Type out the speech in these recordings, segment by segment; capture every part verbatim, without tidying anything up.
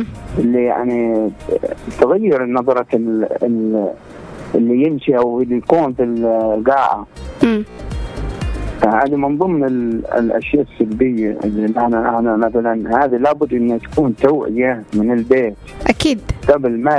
اللي يعني تغير نظرة اللي يمشي أو اللي يكون في القاعة. هذه من ضمن الأشياء السلبية اللي أنا أنا مثلا هذه لابد إن تكون توعية من البيت أكيد قبل ما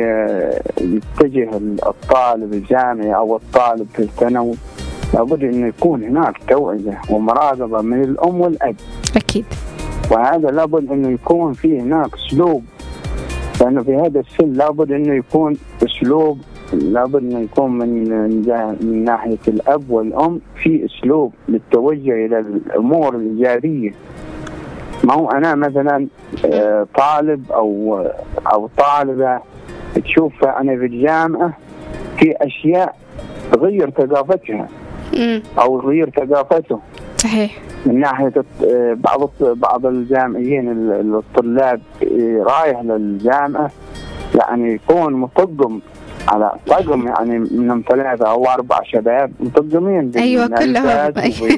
يتجه الطالب الجامعي أو الطالب في الثانوي. لابد إنه يكون هناك توعية ومراقبة من الأم والأب. أكيد. وهذا لابد إنه يكون فيه هناك أسلوب، لأنه في هذا السن لابد إنه يكون أسلوب، لابد إنه يكون من من ناحية الأب والأم في أسلوب للتوجه إلى الأمور الإيجابية. ما هو أنا مثلا طالب أو أو طالبة تشوف أنا في الجامعة في أشياء تغير ثقافتها أو تغير ثقافته. صحيح. من ناحية بعض بعض الجامعيين الطلاب رايح للجامعة يعني يكون مطقم على طقم يعني من ثلاثة أو أربع شباب مطقمين. أيوة كلهم.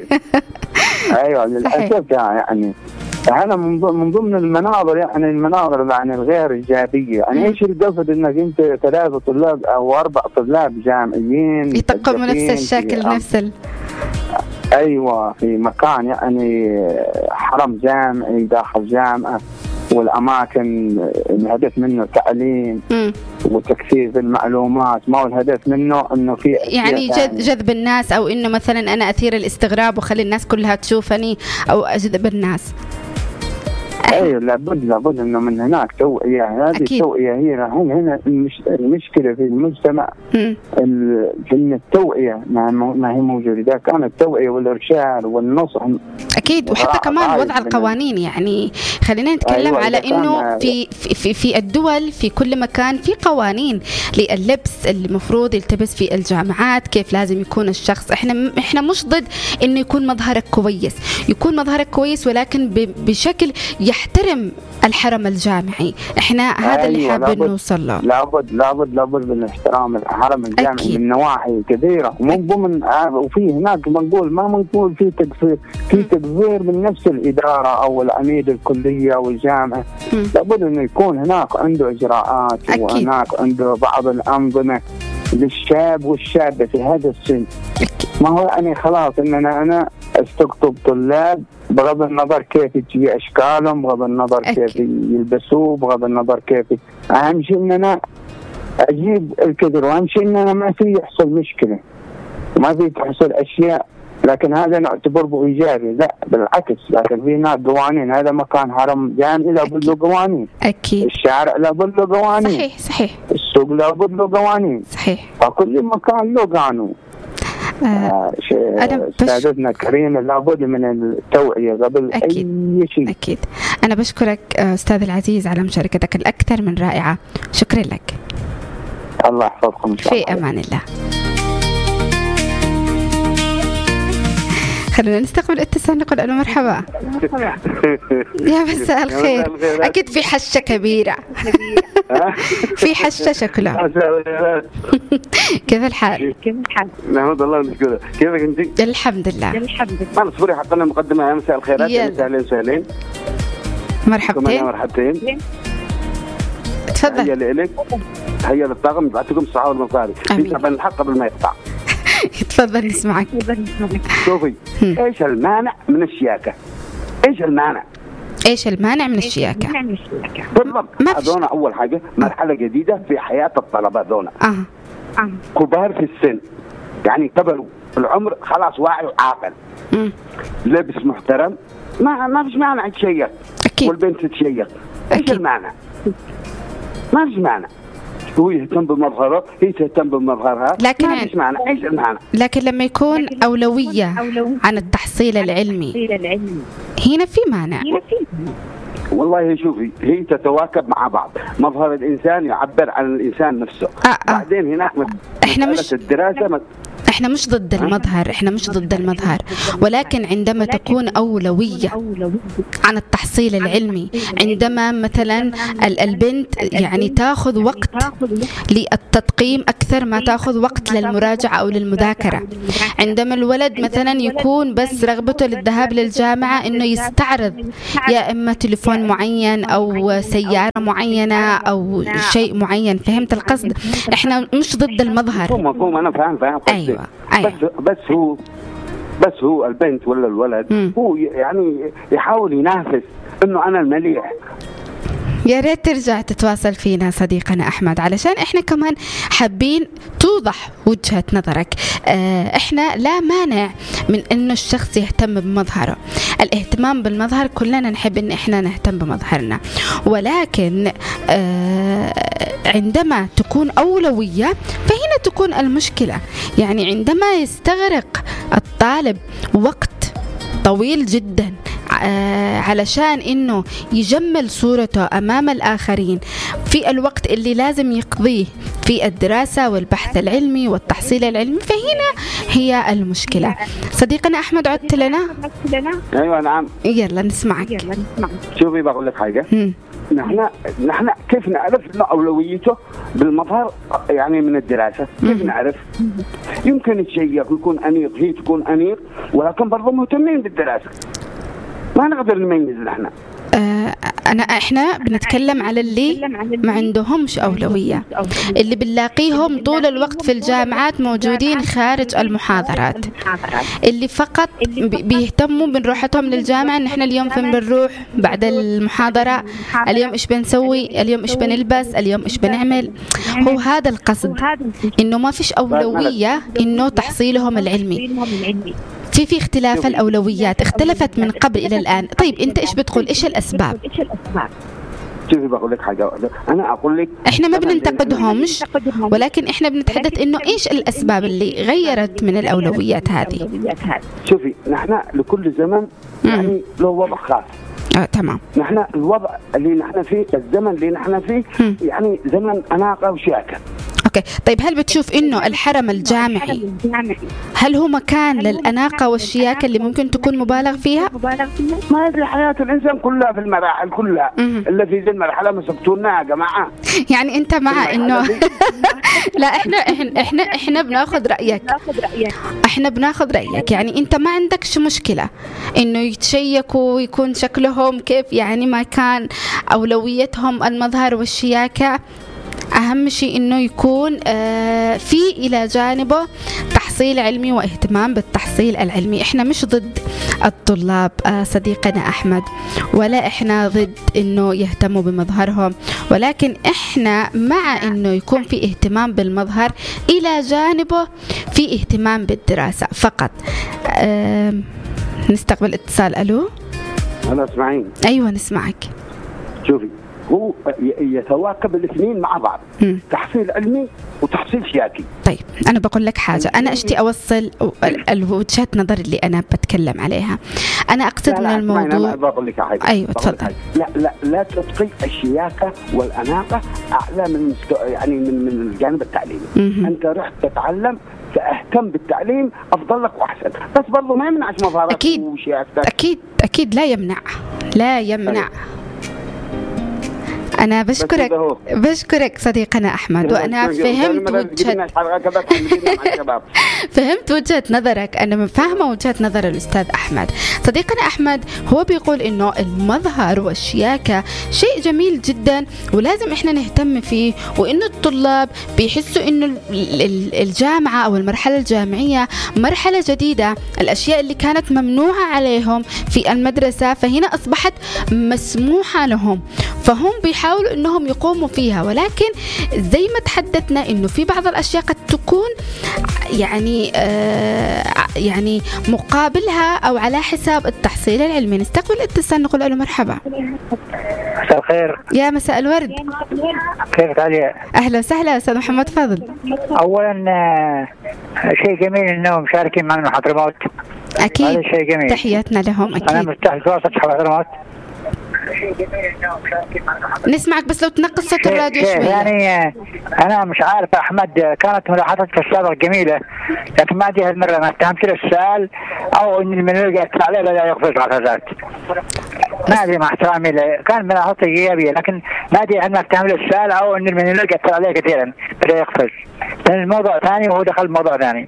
أيوة للأسف يعني هذا من ضمن المناظر يعني المناظر يعني الغير إيجابية. يعني إيش القصد إنك أنت ثلاثة طلاب أو أربع طلاب جامعيين يطقموا نفس الشكل نفس ال... أيوة في مكان يعني حرم جامعي داخل جامعة، والأماكن الهدف منه تعليم م. وتكثيف المعلومات، ما هو الهدف منه إنه في يعني جذب جذب الناس، أو إنه مثلا أنا أثير الاستغراب وخلي الناس كلها تشوفني أو أجذب الناس. أيوة لابد لابد إنه من هناك توعية. هذه التوعية هي هنا هنا المشكلة في المجتمع إن التوعية ما هي موجودة. إذا كانت التوعية والإرشاد والنصح أكيد، وحتى كمان وضع القوانين. يعني خلينا نتكلم أيوة على إنه في في في الدول في كل مكان في قوانين لللبس اللي المفروض يلتبس في الجامعات، كيف لازم يكون الشخص. إحنا إحنا مش ضد إنه يكون مظهرك كويس، يكون مظهرك كويس ولكن بشكل يحترم الحرم الجامعي. احنا هذا أيوة اللي حابين نوصل له. لابد لابد لابد من احترام الحرم الجامعي أكيد. من نواحي كثيره، مو ضمن وفي هناك بنقول ما بنقول في تكفير في تكفير من نفس الاداره او العميد الكليه او الجامعه. م. لابد انه يكون هناك عنده اجراءات أكيد. وهناك عنده بعض الانظمه للشاب والشابه في هذا السن. أكيد. ما هو يعني خلاص اننا انا استقطب طلاب بغض النظر كيف تجي أشكالهم، بغض النظر أكيد. كيف يلبسوا، بغض النظر كيف. أهم شيء إن أنا أجيب الكدر، وأهم شيء إن أنا ما في يحصل مشكلة، ما في تحصل أشياء. لكن هذا نعتبر بإيجابي، لا بالعكس. لكن في ناس قوانين، هذا مكان حرم جامعي لابد له قوانين. أكيد. الشارع لابد له قوانين. صحيح صحيح. السوق لابد له قوانين. صحيح. فكل مكان له قانون. آه سادتنا كريمة لابد من التوعية قبل أكيد. أي شيء. أكيد. أنا بشكرك أستاذ العزيز على مشاركتك الأكثر من رائعة، شكرا لك. الله يحفظكم إن شاء الله. في أمان الله. خلونا نستقبل اتصال، نقول ألو مرحبا. يا مساء الخير. أكيد في حشة كبيرة. في حشة شكلها. كيف الحال؟ كيف الحال؟ نحمد الله ونشكره. كيفك أنت؟ الحمد لله. الحمد لله. ما نصبري حط لنا مقدمة. يا مساء الخيرات. أهلين وسهلين. مرحبتين. مرحبتين. تفضل. هيا لك. هيا للطاقم بعتكم الصحة والمصاري. في الحق قبل ما يقطع. تفضل نسمعك. شوفي ايش المانع من الشياكة؟ ايش المانع؟ ايش المانع من الشياكة؟ بالضبط. هذونا اول حاجة مرحلة جديدة في حياة الطلبة. هذونا اه اه كبار في السن، يعني كبروا في العمر، خلاص واعي وعاقل، لبس محترم، ما ما فيش مانع تشيك. والبنت تشيك، ايش المانع؟ ما فيش مانع. هو يهتم بمظهره، هي تهتم بمظهرها، لكن ما فيش معنى. ايش المعنى؟ لكن لما يكون لكن أولوية, أولوية عن التحصيل العلمي، هنا في مانع. والله شوفي، هي تتواكب مع بعض. مظهر الإنسان يعبر عن الإنسان نفسه. آه آه. بعدين هناك احنا مش الدراسة مت... احنا مش ضد المظهر، احنا مش ضد المظهر، ولكن عندما تكون أولوية عن التحصيل العلمي، عندما مثلا البنت يعني تاخذ وقت للتدقيق أكثر ما تأخذ وقت للمراجعة أو للمذاكرة، عندما الولد مثلا يكون بس رغبته للذهاب للجامعة إنه يستعرض يا إما تليفون معين أو سيارة معينة أو شيء معين. فهمت القصد؟ إحنا مش ضد المظهر. مفهوم، أنا فاهم فاهم أيوة. أيوة. بس بس هو بس هو البنت ولا الولد م. هو يعني يحاول ينافس إنه أنا المليح. يا ريت ترجع تتواصل فينا صديقنا أحمد، علشان إحنا كمان حابين توضح وجهة نظرك. اه إحنا لا مانع من إنه الشخص يهتم بمظهره، الاهتمام بالمظهر كلنا نحب إن إحنا نهتم بمظهرنا، ولكن اه عندما تكون أولوية فهنا تكون المشكلة. يعني عندما يستغرق الطالب وقت طويل جدا علشان إنه يجمل صورته أمام الآخرين في الوقت اللي لازم يقضيه في الدراسة والبحث العلمي والتحصيل العلمي، فهنا هي المشكلة. صديقنا أحمد عدت لنا؟ أيوة نعم. يلا نسمعك. يلا نسمعك. شوفي بقول لك حاجة. م. نحن نحن كيف نعرف إنه أولويته بالمظهر يعني من الدراسة؟ كيف نعرف؟ يمكن الشيء يكون أنيق، هي تكون أنيق، ولكن برضو مهتمين بالدراسة. ما نقدر نميز نحن. آه أنا إحنا بنتكلم على اللي ما عندهمش أولوية، اللي بنلاقيهم طول الوقت في الجامعات موجودين خارج المحاضرات، اللي فقط بيهتموا بنروحتهم للجامعة إن إحنا اليوم فين بنروح بعد المحاضرة، اليوم إيش بنسوي، اليوم إيش بنلبس، اليوم إيش بنعمل. هو هذا القصد، إنه ما فيش أولوية إنه تحصيلهم العلمي. في في اختلاف الأولويات، اختلفت من قبل إلى الآن. طيب أنت إيش بتقول؟ إيش الأسباب؟ شوفي بقول لك حاجة، أنا أقول لك إحنا ما بننتقدهمش، ولكن إحنا بنتحدث إنه إيش الأسباب اللي غيرت من الأولويات هذه. شوفي نحن لكل زمن يعني له وضع خاص. آه، تمام. نحن الوضع اللي نحن فيه، الزمن اللي نحن فيه م. يعني زمن أناقة وشياكة. أوكي، طيب هل بتشوف إنه الحرم الجامعي هل هو مكان للأناقة والشياكة اللي ممكن تكون مبالغ فيها؟ ما هي حياة الإنسان كلها في المراحل كلها اللي في ذي المرحلة مسكتونا يا جماعة. يعني أنت مع إنه لا إحنا إحنا إحنا إحنا بناخذ رأيك، إحنا بناخذ رأيك. يعني أنت ما عندكش مشكلة إنه يتشيكوا ويكون شكلهم كيف، يعني ما كان أولويتهم المظهر والشياكة، أهم شيء إنه يكون آه في إلى جانبه تحصيل علمي واهتمام بالتحصيل العلمي. إحنا مش ضد الطلاب آه صديقنا أحمد، ولا إحنا ضد إنه يهتموا بمظهرهم، ولكن إحنا مع إنه يكون في اهتمام بالمظهر إلى جانبه في اهتمام بالدراسة فقط. آه نستقبل اتصال. ألو. أنا اسمعين. أيوة نسمعك. شوفي هو يتواكب الاثنين مع بعض، م. تحصيل علمي وتحصيل شياكي. طيب أنا بقول لك حاجة، أنا أشتي أوصل الوجهات نظر اللي أنا بتكلم عليها. أنا أقصد من الموضوع. بقول لك حاجة. أيوة تفضل. لا لا لا تبقي الشياكة والأناقة أعلى من يعني من من الجانب التعليمي. م- أنت رحت تتعلم، فاهتم بالتعليم أفضل لك وأحسن، بس برضو ما يمنعش مظهرك أكيد وشياكتك. أكيد أكيد لا يمنع، لا يمنع. أنا بشكرك بشكرك صديقنا أحمد، وأنا فهمت وجهة فهمت وجهة نظرك. أنا فاهمة وجهة نظر الأستاذ أحمد. صديقنا أحمد هو بيقول إنه المظهر والشياكة شيء جميل جدا ولازم إحنا نهتم فيه، وإنه الطلاب بيحسوا إنه الجامعة أو المرحلة الجامعية مرحلة جديدة، الأشياء اللي كانت ممنوعة عليهم في المدرسة فهنا أصبحت مسموحة لهم، فهم بيحاولوا انهم يقوموا فيها. ولكن زي ما تحدثنا انه في بعض الاشياء قد تكون يعني آه يعني مقابلها او على حساب التحصيل العلمي. نستقبل اتصال، نقول له مرحبا. مساء الخير. يا مساء الورد. كيفك عليا؟ اهلا وسهلا استاذ محمد، فضل. اولا شيء جميل انهم مشاركين معنا حضرموت. اكيد، هذا شيء جميل، تحياتنا لهم. اكيد انا مفتاح التواصل حضرموت. نسمعك بس لو تنقص صوت الراديو شوي. يعني أنا مش عارف أحمد، كانت ملاحظتك في السابق جميلة، لكن ما دي هالمرة ما اتهمت له السؤال أو إن المنهج يطلع عليه بدأ يقفز غفزات. ما دي مع احترامي كان ملاحظتك إيجابية، لكن ما دي هل ما اتهم له السؤال أو إن المنهج يطلع عليه كثيرا بدأ يقفز. لأن الموضوع ثاني وهو دخل موضوع ثاني.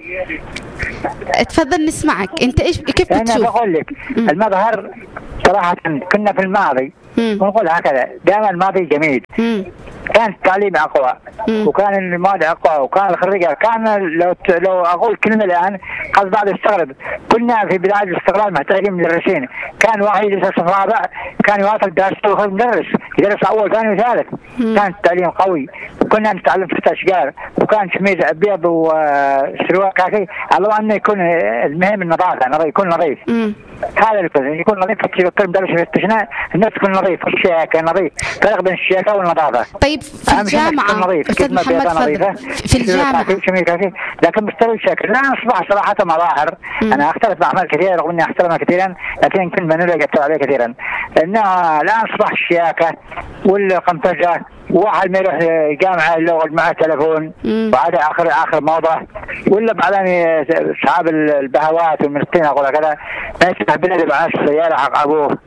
تفضل نسمعك. أنت إيش كيف بتشوف؟ أنا بقول لك المظهر صراحة كنا في الماضي ونقول هكذا دائما الماضي جميل. مم. كان التعليم أقوى. مم. وكان المواد أقوى وكان الخريجة كان لو لو أقول كلمة الآن قد بعض يستغرب، كنا في بداية الاستقلال محتاجين مدرسين، كان واحد يدرس صف رابع كان يواصل دراسته ويخرج مدرس يدرس أول ثاني وثالث. مم. كان التعليم قوي وكنا نتعلم في الأشجار وكان شميز أبيض وسروال كاكي، الله أنه يكون المهم النظافة يكون نظيف. مم. هذا اللي يكون نظيف في كل مدرس في التشناء الناس تكون نظيف، الشياكة نظيف، فرق بين الشياكة والنظافة. طيب في الجامعة أستاذ محمد فضل في الجامعة لكن مستوى الشكل لا أصبح صراحة مظاهر. أنا أختلف مع أحمد كثيرا رغم إني أحترمه كثيرا، لكن يمكن منو يقتل عليه كثيرا إنه لا أصبح الشياكة والقمطجة واحد ما يروح جامعة اللغة معه تلفون وهذا آخر آخر موضة، ولا بعدين أصحاب البهوات والمسكين أقول كذا ما يسمح بنا بعاش السيارة حق أبوه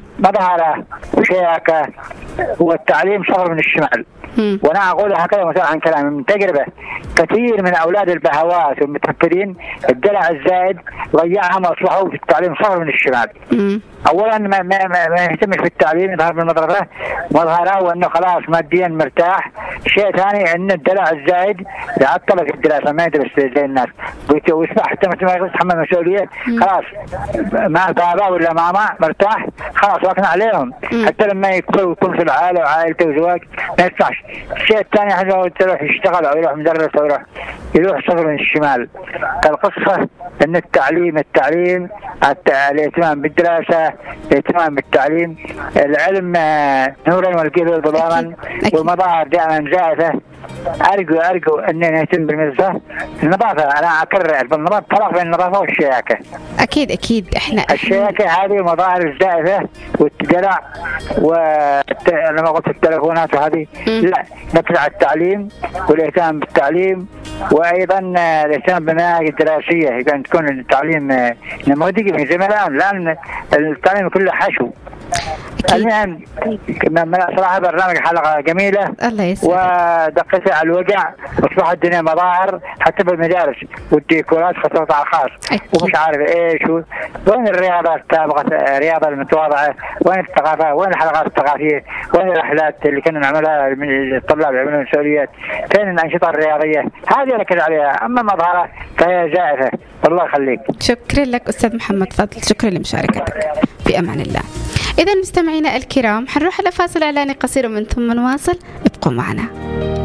مظهره وشياكة والتعليم صغر من الشمال. مم. وانا اقول هكذا مثلا عن كلامي من تجربه، كثير من اولاد البهوات والمتفكرين الدلع الزائد ضيعهم واصبحوا في التعليم صغر من الشمال. مم. اولا ما ما ما يهتمش في التعليم يظهر بالمدرسه مظهره وانه خلاص ماديا مرتاح. شيء ثاني ان الدلع الزائد يعطل في الدراسه ما يدرس زي الناس ويصبح حتى ما يتحمل مسؤوليه خلاص مع بابا ولا ماما مرتاح خلاص واقنا عليهم. مم. حتى لما يكون يكون في العائله وعائلته وزواج ما يصلحش. الشيء الثاني حاجه يروح يشتغل او يروح مدرس او يروح يروح صغر من الشمال. القصه ان التعليم التعليم الاهتمام بالدراسه الاهتمام بالتعليم العلم نورا والقلب ضلالا والمظاهر دائما زائفه. ارجو ارجو ان نهتم بالمدرسه النظافه. انا اكرر بالنظافه فرق بين النظافه والشياكه. اكيد اكيد احنا الشياكه هذه المظاهر الزائفه والدلع ولما قلت التلفونات وهذه لا نركز على التعليم والاهتمام بالتعليم وايضا الاهتمام بالمناهج الدراسيه يمكن تكون التعليم نموذجي زي ما الان الان التعليم كله حشو. المهم صراحه برنامج حلقه جميله الله يسعدك ودقتها على الوجع واصبحت الدنيا مظاهر حتى بالمدارس والديكورات خطوط على الخاص ومش عارف ايش. وين الرياضه السابقه الرياضه المتواضعه؟ وين الثقافه؟ وين الحلقات الثقافيه؟ وين الرحلات اللي كنا نعملها الطلاب يعملون مسؤوليات؟ فين الانشطه الرياضيه؟ هذه ركز عليها. اما مظاهره فهي زائفه. الله يخليك. شكرا لك استاذ محمد فضل، شكرا لمشاركتك. في امان الله. إذا مستمعينا الكرام حنروح على فاصل إعلاني قصير ومن ثم نواصل، ابقوا معنا.